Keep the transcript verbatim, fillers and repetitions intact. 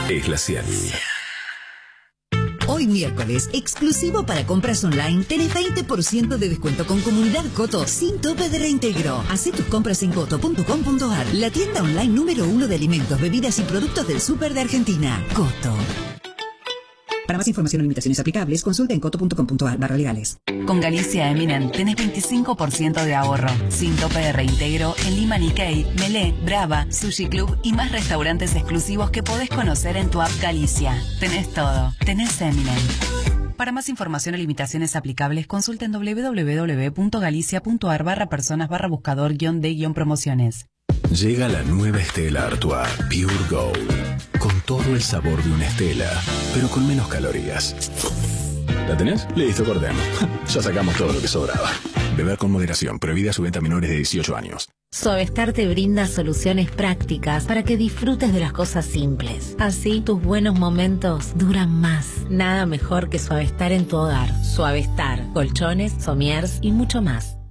es la cien. Hoy miércoles, exclusivo para compras online, tenés veinte por ciento de descuento con Comunidad Coto sin tope de reintegro. Hacé tus compras en coto punto com punto ar, la tienda online número uno de alimentos, bebidas y productos del súper de Argentina. Coto. Para más información o limitaciones aplicables, consulta en coto punto com punto ar barra legales. Con Galicia Eminent tenés veinticinco por ciento de ahorro, sin tope de reintegro en Lima Nikkei, Melé, Brava, Sushi Club y más restaurantes exclusivos que podés conocer en tu app Galicia. Tenés todo. Tenés Eminent. Para más información o limitaciones aplicables, consulta en doble u doble u doble u punto galicia punto ar barra personas barra buscador guión de guión promociones. Llega la nueva Stella Artois Pure Gold, con todo el sabor de una Stella, pero con menos calorías. ¿La tenés? Listo, cortemos. Ya sacamos todo lo que sobraba. Beber con moderación, prohibida su venta a menores de dieciocho años. Suavestar te brinda soluciones prácticas para que disfrutes de las cosas simples. Así, tus buenos momentos duran más. Nada mejor que Suavestar en tu hogar. Suavestar, colchones, somiers y mucho más.